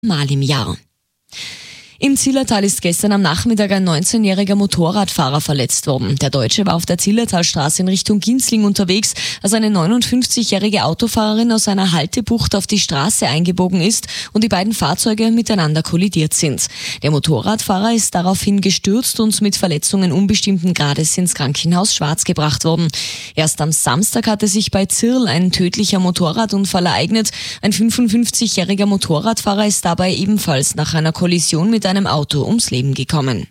Mal im Jahr. Im Zillertal ist gestern am Nachmittag ein 19-jähriger Motorradfahrer verletzt worden. Der Deutsche war auf der Zillertalstraße in Richtung Ginzling unterwegs, als eine 59-jährige Autofahrerin aus einer Haltebucht auf die Straße eingebogen ist und die beiden Fahrzeuge miteinander kollidiert sind. Der Motorradfahrer ist daraufhin gestürzt und mit Verletzungen unbestimmten Grades ins Krankenhaus Schwarz gebracht worden. Erst am Samstag hatte sich bei Zirl ein tödlicher Motorradunfall ereignet. Ein 55-jähriger Motorradfahrer ist dabei ebenfalls nach einer Kollision mit einem Auto ums Leben gekommen.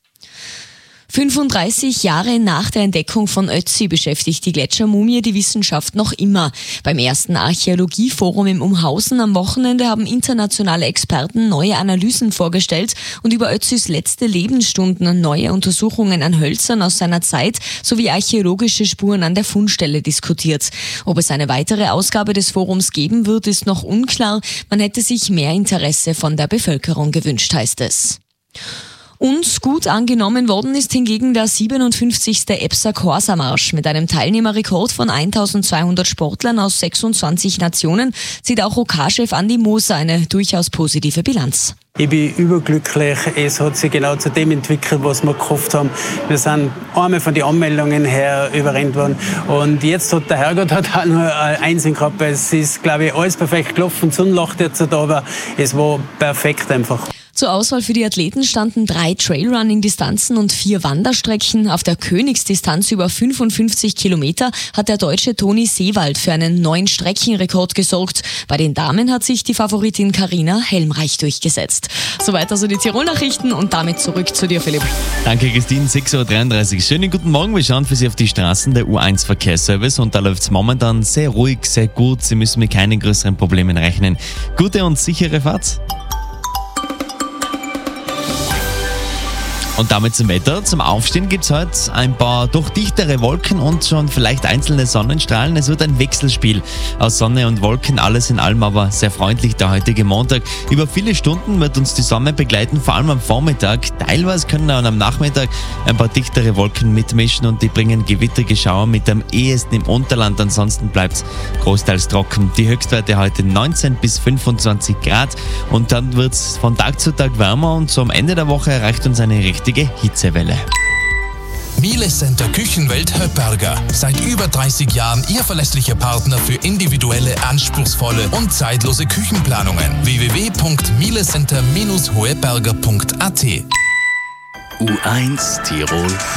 35 Jahre nach der Entdeckung von Ötzi beschäftigt die Gletschermumie die Wissenschaft noch immer. Beim ersten Archäologieforum im Umhausen am Wochenende haben internationale Experten neue Analysen vorgestellt und über Ötzis letzte Lebensstunden neue Untersuchungen an Hölzern aus seiner Zeit sowie archäologische Spuren an der Fundstelle diskutiert. Ob es eine weitere Ausgabe des Forums geben wird, ist noch unklar. Man hätte sich mehr Interesse von der Bevölkerung gewünscht, heißt es. Und gut angenommen worden ist hingegen der 57. EBSA-Corsa-Marsch. Mit einem Teilnehmerrekord von 1200 Sportlern aus 26 Nationen zieht auch OK-Chef Andi Moser eine durchaus positive Bilanz. Ich bin überglücklich. Es hat sich genau zu dem entwickelt, was wir gehofft haben. Wir sind einmal von den Anmeldungen her überrennt worden. Und jetzt hat der Herrgott auch nur eins gehabt. Es ist, glaube ich, alles perfekt gelaufen. Die Sonne lacht jetzt da, aber es war perfekt einfach. Zur Auswahl für die Athleten standen 3 Trailrunning-Distanzen und 4 Wanderstrecken. Auf der Königsdistanz über 55 Kilometer hat der Deutsche Toni Seewald für einen neuen Streckenrekord gesorgt. Bei den Damen hat sich die Favoritin Carina Helmreich durchgesetzt. Soweit also die Tirol-Nachrichten und damit zurück zu dir, Philipp. Danke, Christine. 6.33 Uhr. Schönen guten Morgen. Wir schauen für Sie auf die Straßen der U1 Verkehrsservice und da läuft es momentan sehr ruhig, sehr gut. Sie müssen mit keinen größeren Problemen rechnen. Gute und sichere Fahrt. Und damit zum Wetter. Zum Aufstehen gibt es heute ein paar doch dichtere Wolken und schon vielleicht einzelne Sonnenstrahlen. Es wird ein Wechselspiel aus Sonne und Wolken, alles in allem aber sehr freundlich der heutige Montag. Über viele Stunden wird uns die Sonne begleiten, vor allem am Vormittag. Teilweise können auch am Nachmittag ein paar dichtere Wolken mitmischen und die bringen gewittrige Schauer mit, am ehesten im Unterland. Ansonsten bleibt es großteils trocken. Die Höchstwerte heute 19 bis 25 Grad und dann wird es von Tag zu Tag wärmer und so am Ende der Woche erreicht uns eine richtige Hitzewelle. Miele Center Küchenwelt Höpperger. Seit über 30 Jahren Ihr verlässlicher Partner für individuelle, anspruchsvolle und zeitlose Küchenplanungen. www.mielecenter-hoeberger.at U1 Tirol